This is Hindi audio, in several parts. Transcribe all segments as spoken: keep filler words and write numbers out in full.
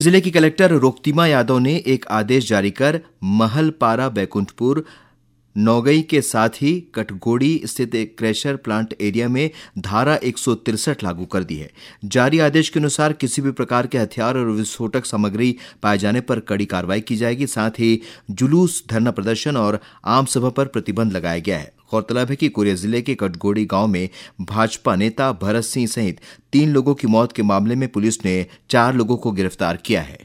जिले की कलेक्टर रोक्तिमा यादव ने एक आदेश जारी कर महलपारा, बैकुंठपुर, नौगई के साथ ही कटगोड़ी स्थित एक क्रैशर प्लांट एरिया में धारा एक सौ तिरसठ लागू कर दी है। जारी आदेश के अनुसार किसी भी प्रकार के हथियार और विस्फोटक सामग्री पाए जाने पर कड़ी कार्रवाई की जाएगी। साथ ही जुलूस, धरना प्रदर्शन और आम सभा पर प्रतिबंध लगाया गया है। गौरतलब है कि कोरिया जिले के कटगोड़ी गांव में भाजपा नेता भरत सिंह सहित तीन लोगों की मौत के मामले में पुलिस ने चार लोगों को गिरफ्तार किया है।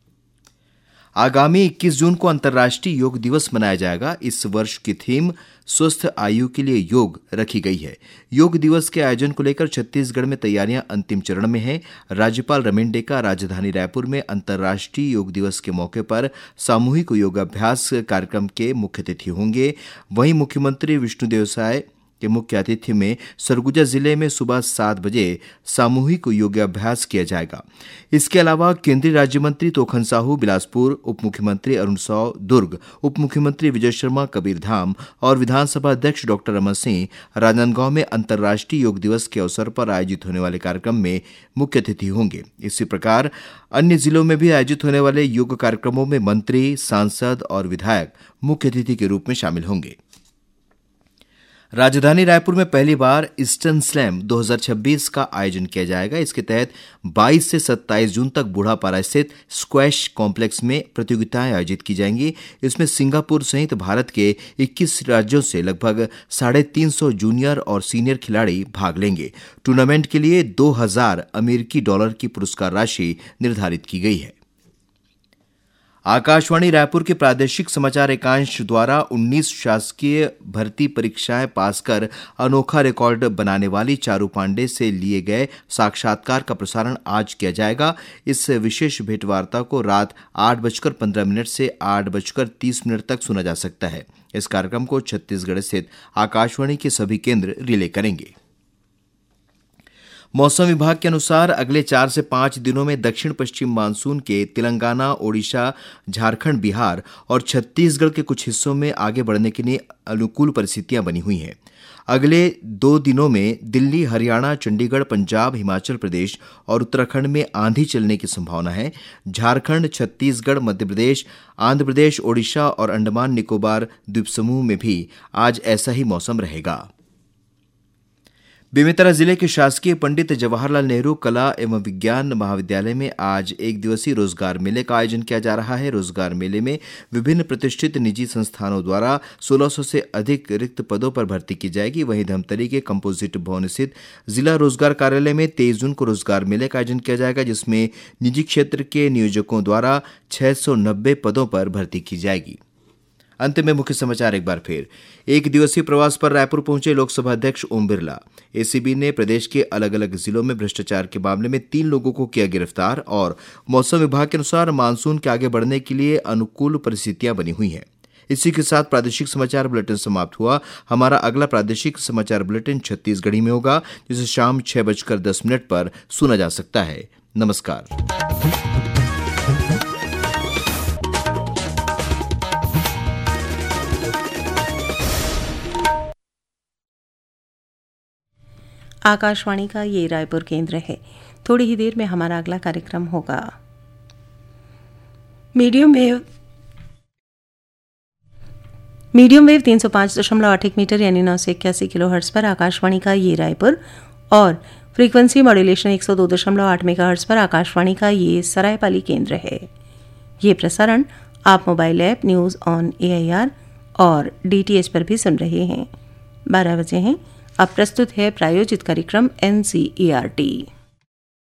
आगामी इक्कीस जून को अंतर्राष्ट्रीय योग दिवस मनाया जाएगा। इस वर्ष की थीम स्वस्थ आयु के लिए योग रखी गई है। योग दिवस के आयोजन को लेकर छत्तीसगढ़ में तैयारियां अंतिम चरण में हैं। राज्यपाल रमेन डेका राजधानी रायपुर में अंतर्राष्ट्रीय योग दिवस के मौके पर सामूहिक योगाभ्यास कार्यक्रम के मुख्य अतिथि होंगे। वहीं मुख्यमंत्री विष्णुदेव साय के मुख्य अतिथि में सरगुजा जिले में सुबह सात बजे सामूहिक योगाभ्यास किया जाएगा। इसके अलावा केंद्रीय राज्य मंत्री तोखन साहू बिलासपुर, उप मुख्यमंत्री अरुण साव दुर्ग, उप मुख्यमंत्री विजय शर्मा कबीरधाम और विधानसभा अध्यक्ष डॉक्टर रमन सिंह राजनांदगांव में अंतर्राष्ट्रीय योग दिवस के अवसर पर आयोजित होने वाले कार्यक्रम में मुख्य अतिथि होंगे। इसी प्रकार अन्य जिलों में भी आयोजित होने वाले योग कार्यक्रमों में मंत्री, सांसद और विधायक मुख्य अतिथि के रूप में शामिल होंगे। राजधानी रायपुर में पहली बार ईस्टर्न स्लैम दो हज़ार छब्बीस का आयोजन किया जाएगा। इसके तहत बाईस से सत्ताईस जून तक बूढ़ापारा स्थित स्क्वैश कॉम्प्लेक्स में प्रतियोगिताएं आयोजित की जाएंगी। इसमें सिंगापुर सहित भारत के इक्कीस राज्यों से लगभग साढ़े तीन सौ जूनियर और सीनियर खिलाड़ी भाग लेंगे। टूर्नामेंट के लिए दो हजार अमेरिकी डॉलर की पुरस्कार राशि निर्धारित की गई है। आकाशवाणी रायपुर के प्रादेशिक समाचार एकांश द्वारा उन्नीस शासकीय भर्ती परीक्षाएं पास कर अनोखा रिकॉर्ड बनाने वाली चारू पांडे से लिए गए साक्षात्कार का प्रसारण आज किया जाएगा। इस विशेष भेंटवार्ता को रात आठ बजकर पंद्रह मिनट से आठ बजकर तीस मिनट तक सुना जा सकता है। इस कार्यक्रम को छत्तीसगढ़ स्थित आकाशवाणी के सभी केंद्र रिले करेंगे। मौसम विभाग के अनुसार अगले चार से पांच दिनों में दक्षिण पश्चिम मानसून के तेलंगाना, ओडिशा, झारखंड, बिहार और छत्तीसगढ़ के कुछ हिस्सों में आगे बढ़ने के लिए अनुकूल परिस्थितियां बनी हुई हैं। अगले दो दिनों में दिल्ली, हरियाणा, चंडीगढ़, पंजाब, हिमाचल प्रदेश और उत्तराखंड में आंधी चलने की संभावना है। झारखंड, छत्तीसगढ़, मध्य प्रदेश, आंध्र प्रदेश, ओडिशा और अंडमान निकोबार द्वीप समूह में भी आज ऐसा ही मौसम रहेगा। बेमेतरा जिले के शासकीय पंडित जवाहरलाल नेहरू कला एवं विज्ञान महाविद्यालय में आज एक दिवसीय रोजगार मेले का आयोजन किया जा रहा है। रोजगार मेले में विभिन्न प्रतिष्ठित निजी संस्थानों द्वारा सोलह सौ से अधिक रिक्त पदों पर भर्ती की जाएगी। वहीं धमतरी के कंपोजिट भवन स्थित जिला रोजगार कार्यालय में तेईस जून को रोजगार मेले का आयोजन किया जाएगा, जिसमें निजी क्षेत्र के नियोजकों द्वारा छह सौ नब्बे पदों पर भर्ती की जाएगी। अंत में मुख्य समाचार एक बार फिर। एक दिवसीय प्रवास पर रायपुर पहुंचे लोकसभा अध्यक्ष ओम बिरला। एसीबी ने प्रदेश के अलग अलग जिलों में भ्रष्टाचार के मामले में तीन लोगों को किया गिरफ्तार। और मौसम विभाग के अनुसार मानसून के आगे बढ़ने के लिए अनुकूल परिस्थितियां बनी हुई हैं। इसी के साथ प्रादेशिक समाचार बुलेटिन समाप्त हुआ। हमारा अगला प्रादेशिक समाचार बुलेटिन छत्तीसगढ़ी में होगा, जिसे शाम छह बजकर दस मिनट पर सुना जा सकता है। नमस्कार। आकाशवाणी का ये रायपुर केंद्र है। थोड़ी ही देर में हमारा अगला कार्यक्रम होगा मीडियम वेव मीडियम वेव तीन सौ पाँच दशमलव आठ एक मीटर यानी नौ सौ इक्यासी किलो हर्ट्ज पर आकाशवाणी का ये रायपुर और फ्रीक्वेंसी मॉड्यूलेशन एक सौ दो दशमलव आठ मेगा हर्ट्ज पर आकाशवाणी का ये सरायपाली केंद्र है। ये प्रसारण आप mobile app news on A I R और डी टी एच पर भी सुन रहे हैं। बारह बजे हैं। अब प्रस्तुत है प्रायोजित कार्यक्रम N C E R T.